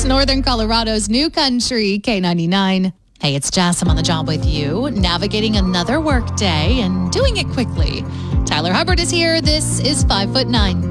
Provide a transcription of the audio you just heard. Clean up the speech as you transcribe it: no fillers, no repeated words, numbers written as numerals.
Northern Colorado's new country, K99. Hey, it's Jess. I'm on the job with you, navigating another work day and doing it quickly. Tyler Hubbard is here. This is 5'9".